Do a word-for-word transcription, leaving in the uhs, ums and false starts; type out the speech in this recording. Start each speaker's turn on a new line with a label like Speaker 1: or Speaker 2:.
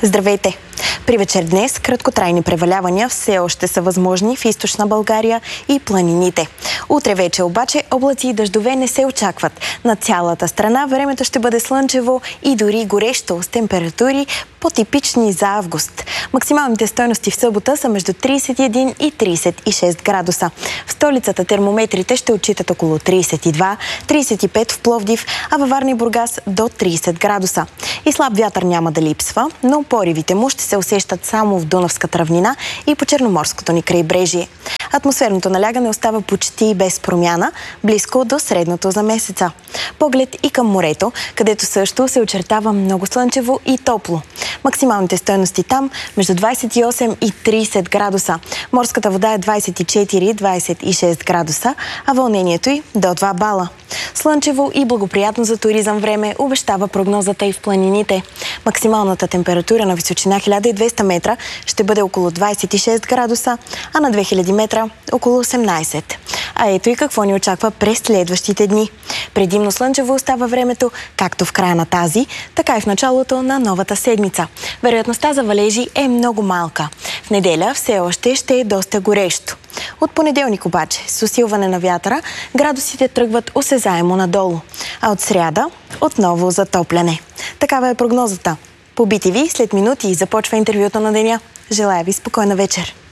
Speaker 1: Здравейте! При вечер днес краткотрайни превалявания все още са възможни в източна България и планините. Утре вече обаче облаци и дъждове не се очакват. На цялата страна времето ще бъде слънчево и дори горещо с температури по-типични за август. Максималните стойности в събота са между тридесет и един и тридесет и шест градуса. В столицата термометрите ще отчитат около тридесет и два - тридесет и пет в Пловдив, а във Варна и Бургас до тридесет градуса. И слаб вятър няма да липсва, но поривите му ще се усещат само в Дунавската равнина и по Черноморското ни крайбрежие. Атмосферното налягане остава почти без промяна, близко до средното за месеца. Поглед и към морето, където също се очертава много слънчево и топло. Максималните стойности там между двадесет и осем и тридесет градуса. Морската вода е двадесет и четири - двадесет и шест градуса, а вълнението й до два бала. Слънчево и благоприятно за туризъм време обещава прогнозата и в планините. Максималната температура на височина хиляда и двеста метра ще бъде около двадесет и шест градуса, а на две хиляди метра около осемнадесет. А ето и какво ни очаква през следващите дни. Предимно слънчево остава времето, както в края на тази, така и в началото на новата седмица. Вероятността за валежи е много малка. В неделя все още ще е доста горещо. От понеделник обаче, с усилване на вятъра, градусите тръгват осезаемо надолу. А от сряда отново затопляне. Такава е прогнозата. По би ти ви след минути започва интервюто на деня. Желая ви спокойна вечер!